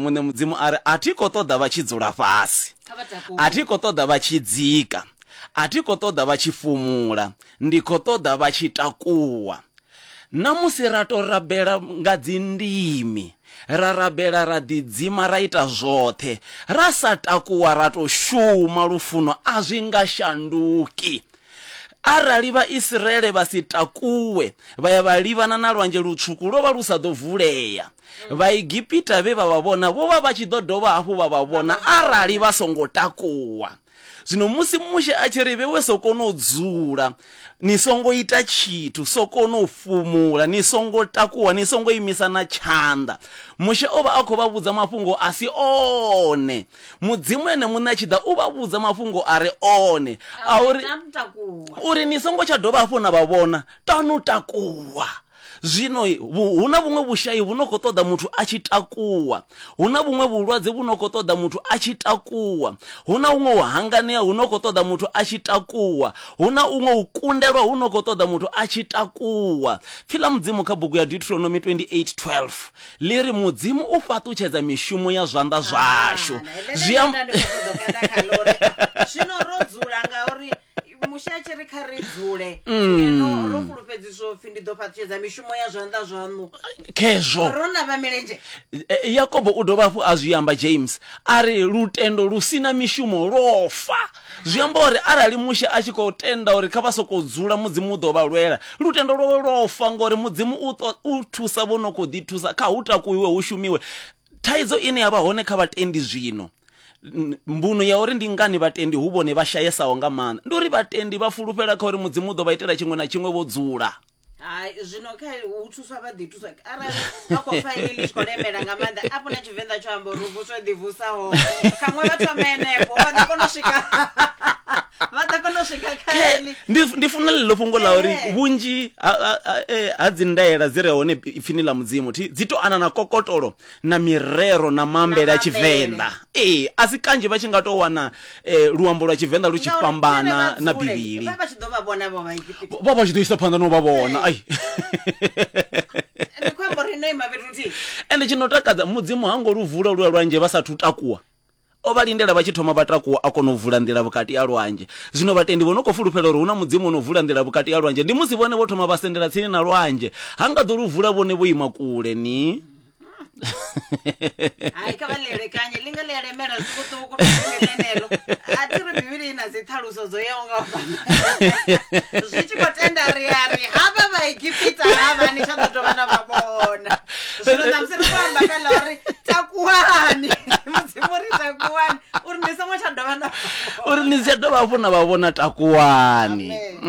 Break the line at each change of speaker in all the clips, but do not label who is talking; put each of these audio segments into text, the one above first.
muṋe mudzimu ari athi khou ṱoḓa vha tshi dzula fhasi, athi khou ṱoḓa vha tshi dzika, athi khou ṱoḓa vha tshi fumula, ndi khou ṱoḓa vha tshi takuwa. Namusi ra to rabela nga dzi ndimi, ra rabela ra ḓidzima ra ita zwoṱhe, ra sa takuwa ra to shuma lufuno a zwi nga shanduki. Arali vha Israele vha si takuwe vha ya vha livhana na lwanzhe lutswuku lwo vha lu sa ḓo vulea, vha Egipita vhe vha vha vhona vho vha vha tshi ḓo dovha hafhu vha vha vhona arali vha songo takuwa. Zwino musi mushe a tshi ri vhewe so kona u dzula, ni songo ita tshithu, so kona u fumula, ni songo takuwa, ni songo imisa na tshanḓa, mushe o vha a khou vha vhudza mafhungo a si one. Mudzimu ene muṋe a tshi ḓa u vha vhudza mafhungo a re one a uri ni songo tsha dovha hafhu na vha vhona tanu takuwa. Zwino huna vhuṅwe vhushayi vhu no khou ṱoḓa muthu a tshi takuwa, huna vhuṅwe vhulwadze vhu no khou ṱoḓa muthu a tshi takuwa, huna huṅwe u hanganea hu no khou ṱoḓa muthu a tshi takuwa, huna huṅwe u kundelwa hu no khou ṱoḓa muthu a tshi takuwa. Pfila mudzimu kha bugu ya Deuteronomy 28:12 ḽi ri mudzimu u fhaṱutshedza mishumo ya zwanḓa zwashu.
Zwino ro dzula ngauri mushachiri kha ri dzule ro fulufhedziswa upfi ndi ḓo fhaṱutshedza mishumo ya zwanḓa zwaṋu
khezwo
ro na vha milenzhe.
Yakobo u dovha hafhu a zwi amba James ari lutendo lu sina mishumo lofa. Zwi amba uri arali mushe a tshi khou tenda uri kha vha sokou dzula mudzimu u ḓo vha lwela, lutendo lwo lofa ngori mudzimu u thusa vho no khou ḓi thusa kha hu takuwiwe hu shumiwe. Thaidzo ine ya vha hone kha vhatendi zwino, mbuno ya uri ndi ngani vhatendi hu vhone vha shayesaho nga maanḓa, ndi uri vhatendi vha fulufhela kha uri mudzimu u ḓo vha itela tshiṅwe na tshiṅwe vho dzula.
Hai, zwino kha hu thuswa vha ḓi thusa arali vha khou pfa iḽi ḽi tshi khou lemela nga maanḓa afho na Tshivenḓa tsho amba uri vuswa ḓivusaho khaṅwe vhathu vha menefho vha ḓo kona u swika vha ḓo kona u swika kha iḽi. Ndi
funa ḽeḽo fhungo ḽa uri vhunzhi ha dzi ndaela dzi re hone ipfini ḽa mudzimu dzi to ana na kokotolo na mirero na maambele a Tshivenḓa. A si kanzhi vha tshi nga to wana luambo lwa Tshivenḓa lu tshi fhambana na Bivhili.
Vha tshi ḓo vha vhona vho vha
Vha tshi ḓo isa phanḓa no vha vhona. Ende tshino takadza mudzimu hango luvula lwa lwanzhe vha sathu takuwa, o vha lindela vha tshi thoma vha takuwa a kona u vula nḓila vhukati ha lwanzhe. Zwino vhatendi vho no khou fulufhela uri huna mudzimu no vula nḓila vhukati ha lwanzhe ndi musi vhone vho thoma vha sendela tsini na lwanzhe, hanga ḓo luvula vhone vho ima kule ni
hai kha vha lelekanye linga le lemela zwiṱuku lenelo a thi ri Bivhili ina dzi ṱhaluso dzo yaho nga zwi tshi khou tenda ri hava vha Egipita hava ni tsha ḓo tovha na vha vhona. Zwino na musi ri khou amba kha ḽa uri takuwani mudzimu ri takuwani uri ni songo tsha dovha na
uri ni si tsha dovha hafhu na vha vhona takuwani.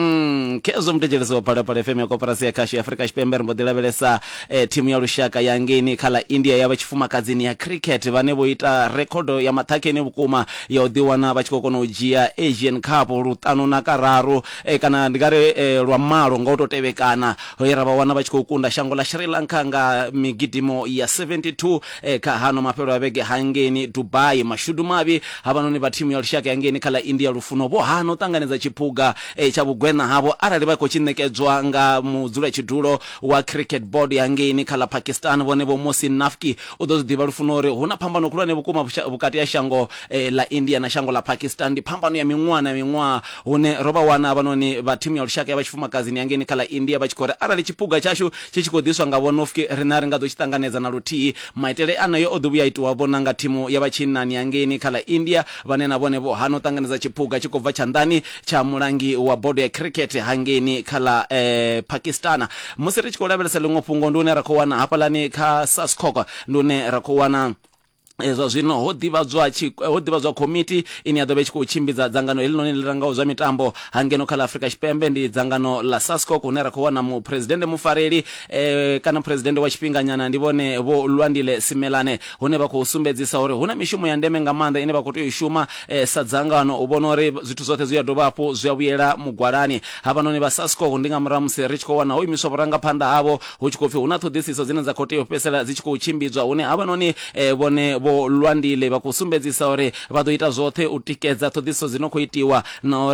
Khezwo mutetshelesi wa Phalaphala FM ya Koporasi ya Khasho ya Afrika Tshipembe ri mbo ḓi lavhelesa thimu ya lushaka ya ngeni kha ḽa India ya vha tshifumakadzini ya cricket vhane vho ita rekhodo ya maṱhakheni vhukuma ya u ḓiwana vha tshi khou kona u dzhia Asian Cup luṱanu na kararu kana ndi nga ri lwa malo nga u tou tevhekana, he ra vha wana vha tshi khou kunda shango ḽa Sri Lanka nga migidimo ya 72 kha hano mafhelo a vhege hangeni Dubai. Mashudu mavhi havhanoni vha thimu ya lushaka ya ngeni kha ḽa India lufuno vho hano ṱanganedza tshiphuga tsha vhugwena havho arali vha khou tshi ṋekedzwa nga mudzula tshidulo wa cricket board ya ngeni kha ḽa Pakistan vhone vho Mohsin Naqvi u ḓo zwi ḓivha lufuno uri huna phambano khulwane vhukuma vhukati ya shango ḽa India na shango ḽa Pakistan. Ndi phambano ya miṅwaha na miṅwaha hune ro vha wana havhanoni vha thimu ya lushaka ya vha tshifumakadzini ya ngeni kha ḽa India vha tshi khou ri arali tshiphuga tshashu tshi tshi khou ḓiswa nga vho Naqvi rina ri nga ḓo tshi ṱanganedza na luthihi. Maitele anayo o ḓo vhuya itiwa vhona nga thimu ya vha tshinnani ya ngeni kha ḽa India vhane na vhone vho hano ṱanganedza tshiphuga tshi khou bva tshanḓani tsha mulangi wa bodo ya cricket hangeni kha ḽa Pakistan. Musi ri tshi khou lavhelesa ḽiṅwe fhungo ndi hune ra khou wana hafhaḽani kha SASCOC ndi hune ra khou wana zwa zwino ho ḓivhadzwa komiti ine ya ḓo vha i tshi khou tshimbidza dzangano heḽinoni ḽi rangaho zwa mitambo hangeno kha ḽa Afrika Tshipembe. Ndi dzangano ḽa SASCOC hune ra khou wana muphuresidennde mufareli kana phuresidennde wa tshifhinganyana ndi vhone vho Lwandile Simelane, hune vha khou sumbedzisa uri huna mishumo ya ndeme nga maanḓa ine vha khou tea u shuma sa dzangano u vhona uri zwithu zwoṱhe zwi a dovha hafhu zwi a vhuyela mugwalani. Havhanoni vha SASCOC ndi nga murahu musi ri tshi khou wana ho imiswa vhurangaphanḓa havho hu tshi khou pfi huna ṱhoḓisiso dzine dza khou tea u fhedzisela dzi tshi khou tshimbidzwa hune havhanoni vhone vho Lwandile vha khou sumbedzisa uri vha ḓo ita zwoṱhe u tikedza ṱhoḓisiso dzi no khou itiwa na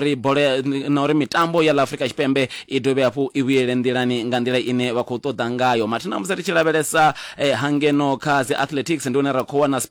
uri mitambo ya ḽa Afrika Tshipembe i dovhe hafhu i vhuyele nḓilani nga nḓila ine vha khou ṱoḓa ngayo. Mathina musi ri tshi lavhelesa hangeno kha dzi athletics ndi hune ra khou wana